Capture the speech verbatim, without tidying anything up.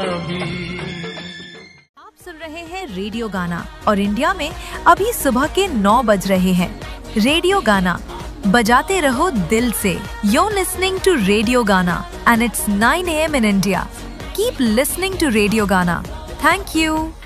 आप सुन रहे हैं रेडियो गाना और इंडिया में अभी सुबह के नौ बज रहे हैं। रेडियो गाना बजाते रहो दिल से। You're listening to रेडियो गाना and it's nine a m in India. Keep listening to radio गाना. Thank you.